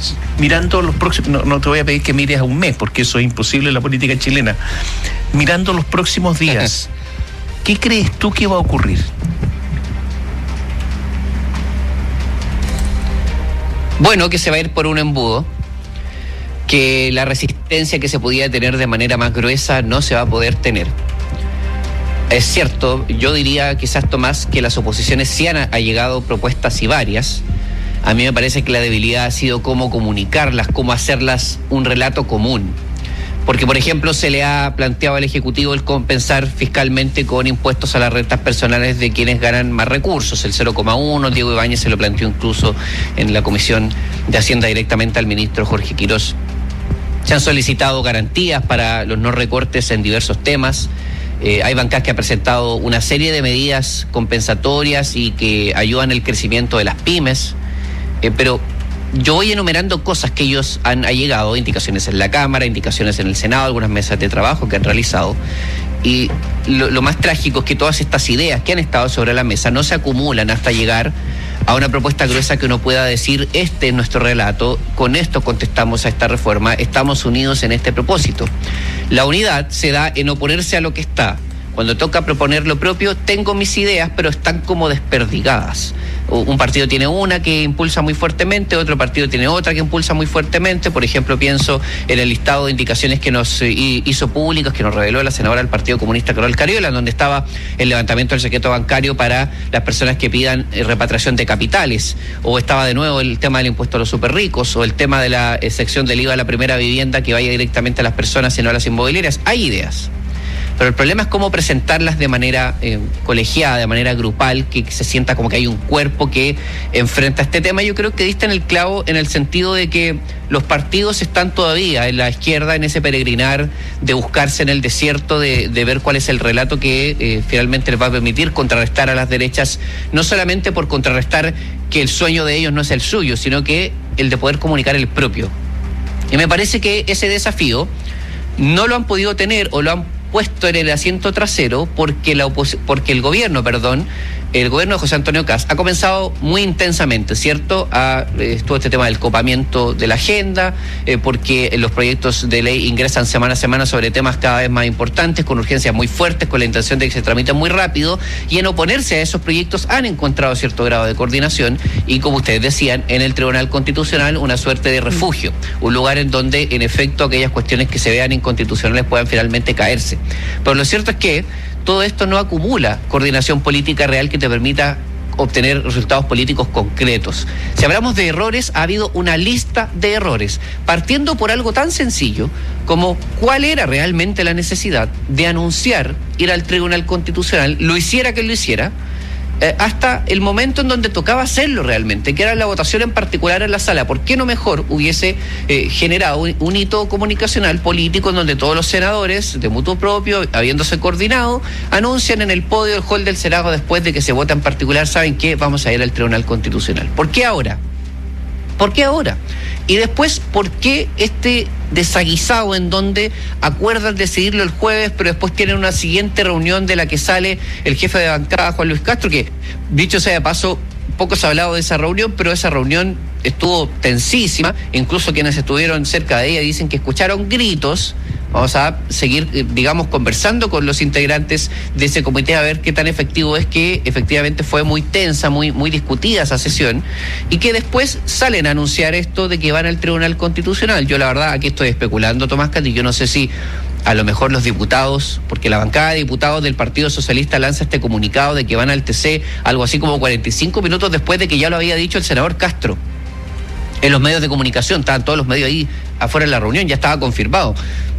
mirando los próximos, no te voy a pedir que mires a un mes, porque eso es imposible en la política chilena, mirando los próximos días, ¿qué crees tú que va a ocurrir? Bueno, que se va a ir por un embudo, que la resistencia que se podía tener de manera más gruesa no se va a poder tener. Es cierto, yo diría quizás, Tomás, que las oposiciones sí han llegado propuestas y varias. A mí me parece que la debilidad ha sido cómo comunicarlas, cómo hacerlas un relato común. Porque, por ejemplo, se le ha planteado al Ejecutivo el compensar fiscalmente con impuestos a las rentas personales de quienes ganan más recursos, el 0,1, Diego Ibáñez se lo planteó incluso en la Comisión de Hacienda directamente al ministro Jorge Quirós. Se han solicitado garantías para los no recortes en diversos temas. Hay bancadas que han presentado una serie de medidas compensatorias y que ayudan el crecimiento de las pymes, pero yo voy enumerando cosas que ellos han allegado, indicaciones en la Cámara, indicaciones en el Senado, algunas mesas de trabajo que han realizado. Y lo más trágico es que todas estas ideas que han estado sobre la mesa no se acumulan hasta llegar a una propuesta gruesa que uno pueda decir, este es nuestro relato, con esto contestamos a esta reforma, estamos unidos en este propósito. La unidad se da en oponerse a lo que está. Cuando toca proponer lo propio, tengo mis ideas, pero están como desperdigadas. Un partido tiene una que impulsa muy fuertemente, otro partido tiene otra que impulsa muy fuertemente. Por ejemplo, pienso en el listado de indicaciones que nos hizo públicas, que nos reveló la senadora del Partido Comunista, Carol Cariola, donde estaba el levantamiento del secreto bancario para las personas que pidan repatriación de capitales, o estaba de nuevo el tema del impuesto a los superricos, o el tema de la sección del IVA a la primera vivienda que vaya directamente a las personas y no a las inmobiliarias. Hay ideas. Pero el problema es cómo presentarlas de manera colegiada, de manera grupal, que se sienta como que hay un cuerpo que enfrenta este tema. Yo creo que diste en el clavo en el sentido de que los partidos están todavía en la izquierda en ese peregrinar de buscarse en el desierto, de ver cuál es el relato que finalmente les va a permitir contrarrestar a las derechas, no solamente por contrarrestar que el sueño de ellos no es el suyo, sino que el de poder comunicar el propio. Y me parece que ese desafío no lo han podido tener o lo han puesto en el asiento trasero porque el gobierno de José Antonio Kast ha comenzado muy intensamente, ¿cierto? Todo este tema del copamiento de la agenda, porque los proyectos de ley ingresan semana a semana sobre temas cada vez más importantes, con urgencias muy fuertes, con la intención de que se tramiten muy rápido, y en oponerse a esos proyectos han encontrado cierto grado de coordinación y, como ustedes decían, en el Tribunal Constitucional una suerte de refugio, un lugar en donde, en efecto, aquellas cuestiones que se vean inconstitucionales puedan finalmente caerse. Pero lo cierto es que todo esto no acumula coordinación política real que te permita obtener resultados políticos concretos. Si hablamos de errores, ha habido una lista de errores, partiendo por algo tan sencillo como cuál era realmente la necesidad de anunciar ir al Tribunal Constitucional, lo hiciera quien lo hiciera, hasta el momento en donde tocaba hacerlo realmente, que era la votación en particular en la sala. ¿Por qué no mejor hubiese generado un hito comunicacional político en donde todos los senadores, de mutuo propio, habiéndose coordinado, anuncian en el podio del hall del Senado después de que se vota en particular, ¿saben qué? Vamos a ir al Tribunal Constitucional. ¿Por qué ahora? ¿Por qué ahora? Y después, ¿por qué este desaguisado en donde acuerdan decidirlo el jueves, pero después tienen una siguiente reunión de la que sale el jefe de bancada, Juan Luis Castro, que, dicho sea de paso, poco se ha hablado de esa reunión, pero esa reunión estuvo tensísima, incluso quienes estuvieron cerca de ella dicen que escucharon gritos. Vamos a seguir, conversando con los integrantes de ese comité a ver qué tan efectivo es, que efectivamente fue muy tensa, muy discutida esa sesión, y que después salen a anunciar esto de que van al Tribunal Constitucional. Yo la verdad aquí estoy especulando, Tomás Cati, yo no sé si a lo mejor los diputados, porque la bancada de diputados del Partido Socialista lanza este comunicado de que van al TC algo así como 45 minutos después de que ya lo había dicho el senador Castro. En los medios de comunicación, estaban todos los medios ahí afuera de la reunión, ya estaba confirmado.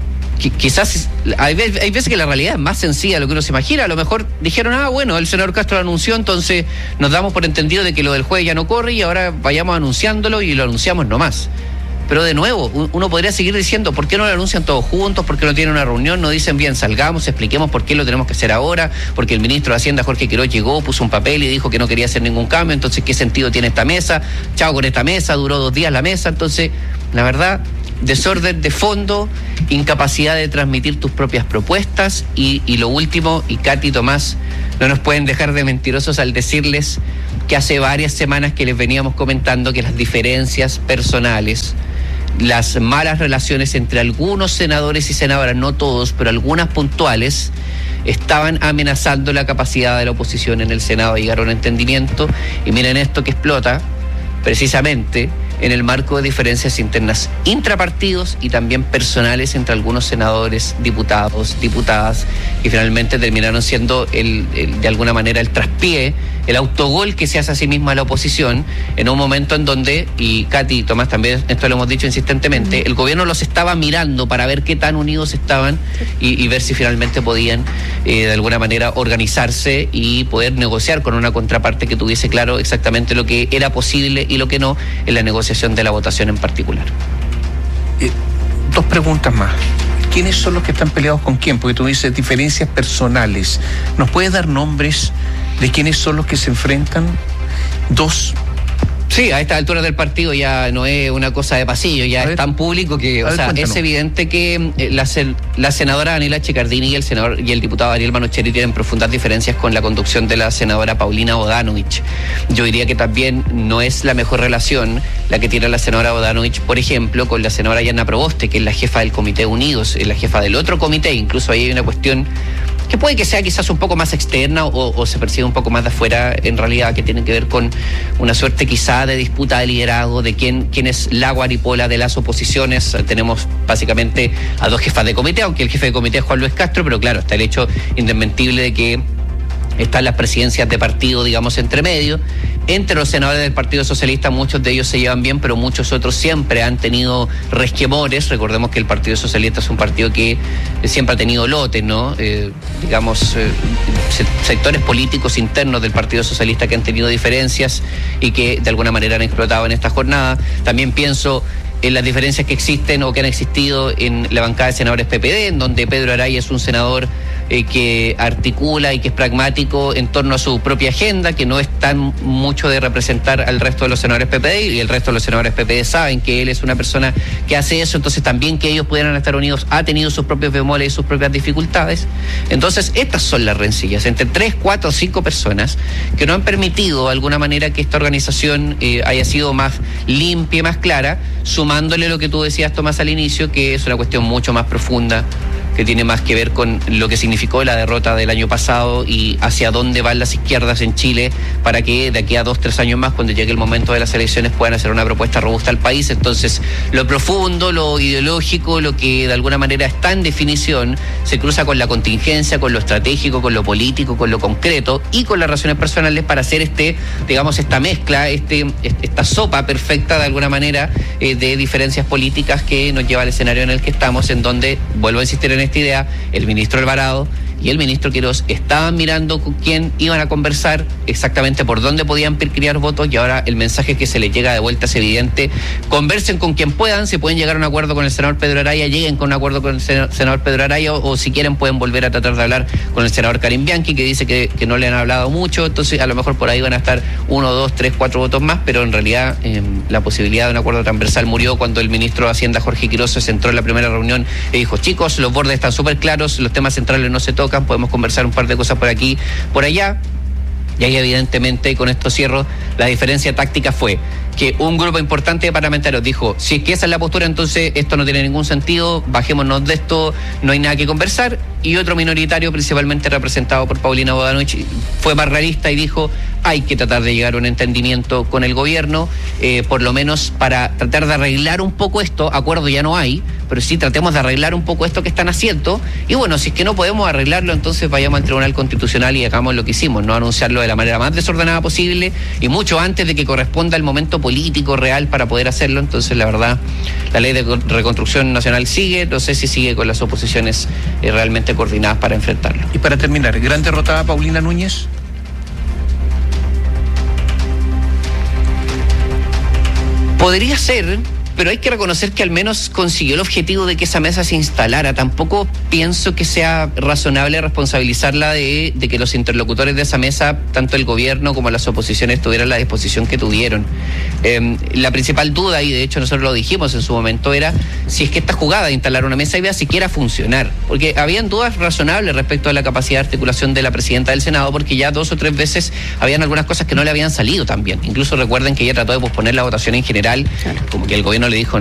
Quizás hay veces que la realidad es más sencilla de lo que uno se imagina. A lo mejor dijeron, bueno, el senador Castro lo anunció, entonces nos damos por entendido de que lo del jueves ya no corre y ahora vayamos anunciándolo y lo anunciamos nomás. Pero de nuevo, uno podría seguir diciendo, ¿por qué no lo anuncian todos juntos? ¿Por qué no tienen una reunión? No dicen, bien, salgamos, expliquemos por qué lo tenemos que hacer ahora, porque el ministro de Hacienda, Jorge Quirós, llegó, puso un papel y dijo que no quería hacer ningún cambio, entonces, ¿qué sentido tiene esta mesa? Chao con esta mesa, duró 2 días la mesa, entonces, la verdad, desorden de fondo, incapacidad de transmitir tus propias propuestas y lo último, y Katy y Tomás no nos pueden dejar de mentirosos al decirles que hace varias semanas que les veníamos comentando que las diferencias personales, las malas relaciones entre algunos senadores y senadoras, no todos, pero algunas puntuales, estaban amenazando la capacidad de la oposición en el Senado de llegar a un entendimiento. Y miren esto que explota precisamente en el marco de diferencias internas intrapartidos y también personales entre algunos senadores, diputados, diputadas, que finalmente terminaron siendo de alguna manera el traspié, el autogol que se hace a sí misma la oposición, en un momento en donde, y Katy y Tomás también, esto lo hemos dicho insistentemente, el gobierno los estaba mirando para ver qué tan unidos estaban y ver si finalmente podían de alguna manera organizarse y poder negociar con una contraparte que tuviese claro exactamente lo que era posible y lo que no en la negociación de la votación en particular. Dos preguntas más. ¿Quiénes son los que están peleados con quién? Porque tú dices diferencias personales. ¿Nos puedes dar nombres de quiénes son los que se enfrentan? Dos. Sí, a esta altura del partido ya no es una cosa de pasillo, ya es tan público que, o sea, es evidente que la senadora Daniela Chiccardini y el diputado Ariel Manocheri tienen profundas diferencias con la conducción de la senadora Paulina Bodanovich. Yo diría que también no es la mejor relación la que tiene la senadora Bodanovich, por ejemplo, con la senadora Yana Proboste, que es la jefa del Comité Unidos, es la jefa del otro comité. Incluso ahí hay una cuestión que puede que sea quizás un poco más externa o se percibe un poco más de afuera, en realidad, que tiene que ver con una suerte quizá de disputa de liderazgo, de quién es la guaripola de las oposiciones. Tenemos básicamente a dos jefas de comité, aunque el jefe de comité es Juan Luis Castro, pero claro, está el hecho indesmentible de que están las presidencias de partido, digamos, entre medio. Entre los senadores del Partido Socialista, muchos de ellos se llevan bien, pero muchos otros siempre han tenido resquemores. Recordemos que el Partido Socialista es un partido que siempre ha tenido lotes, ¿no? Sectores políticos internos del Partido Socialista que han tenido diferencias y que de alguna manera han explotado en esta jornada. También pienso en las diferencias que existen o que han existido en la bancada de senadores PPD, en donde Pedro Araya es un senador que articula y que es pragmático en torno a su propia agenda, que no es tan mucho de representar al resto de los senadores PPD, y el resto de los senadores PPD saben que él es una persona que hace eso. Entonces también que ellos pudieran estar unidos ha tenido sus propios bemoles y sus propias dificultades. Entonces estas son las rencillas entre 3, 4 o 5 personas que no han permitido de alguna manera que esta organización haya sido más limpia y más clara, sumándole lo que tú decías, Tomás, al inicio, que es una cuestión mucho más profunda, que tiene más que ver con lo que significó la derrota del año pasado y hacia dónde van las izquierdas en Chile para que de aquí a 2, 3 años más, cuando llegue el momento de las elecciones, puedan hacer una propuesta robusta al país. Entonces, lo profundo, lo ideológico, lo que de alguna manera está en definición, se cruza con la contingencia, con lo estratégico, con lo político, con lo concreto y con las relaciones personales para hacer esta mezcla, esta sopa perfecta de alguna manera de diferencias políticas que nos lleva al escenario en el que estamos, en donde, vuelvo a insistir en esta idea, el ministro Alvarado y el ministro Quirós estaban mirando con quién iban a conversar, exactamente por dónde podían criar votos, y ahora el mensaje que se les llega de vuelta es evidente: conversen con quien puedan, si pueden llegar a un acuerdo con el senador Pedro Araya, lleguen con un acuerdo con el senador Pedro Araya, o si quieren pueden volver a tratar de hablar con el senador Karim Bianchi, que dice que no le han hablado mucho. Entonces a lo mejor por ahí van a estar 1, 2, 3, 4 votos más, pero en realidad la posibilidad de un acuerdo transversal murió cuando el ministro de Hacienda, Jorge Quirós, se centró en la primera reunión y dijo: chicos, los bordes están súper claros, los temas centrales no se tocan, podemos conversar un par de cosas por aquí, por allá. Y ahí evidentemente, con esto cierro, la diferencia táctica fue que un grupo importante de parlamentarios dijo: si es que esa es la postura, entonces esto no tiene ningún sentido, bajémonos de esto, no hay nada que conversar. Y otro minoritario, principalmente representado por Paulina Bodanovich, fue más realista y dijo: hay que tratar de llegar a un entendimiento con el gobierno, por lo menos para tratar de arreglar un poco esto. Acuerdo ya no hay, pero sí tratemos de arreglar un poco esto que están haciendo. Y bueno, si es que no podemos arreglarlo, entonces vayamos al Tribunal Constitucional y hagamos lo que hicimos, no anunciarlo de la manera más desordenada posible y mucho antes de que corresponda el momento político real para poder hacerlo. Entonces, la verdad, la ley de reconstrucción nacional sigue, no sé si sigue con las oposiciones realmente coordinadas para enfrentarlo. Y para terminar, ¿gran derrotada Paulina Núñez? Podría ser, pero hay que reconocer que al menos consiguió el objetivo de que esa mesa se instalara. Tampoco pienso que sea razonable responsabilizarla de que los interlocutores de esa mesa, tanto el gobierno como las oposiciones, tuvieran la disposición que tuvieron. La principal duda, y de hecho nosotros lo dijimos en su momento, era si es que esta jugada de instalar una mesa iba a siquiera funcionar, porque habían dudas razonables respecto a la capacidad de articulación de la presidenta del Senado, porque ya 2 o 3 veces habían algunas cosas que no le habían salido tan bien. Incluso recuerden que ella trató de posponer la votación en general, claro, como que el gobierno le dijo